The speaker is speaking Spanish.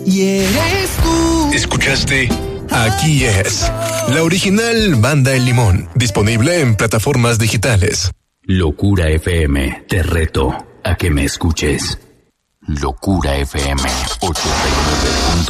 Y eres tú. ¿Escuchaste? Aquí es la original Banda El Limón, disponible en plataformas digitales. Locura FM, te reto a que me escuches. Locura FM 89.1